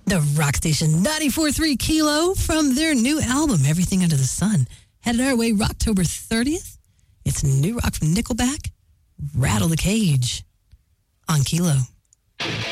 The rock station 94.3 Kilo from their new album, Everything Under the Sun. Headed our way October 30th. It's new rock from Nickelback, Rattle the Cage on Kilo.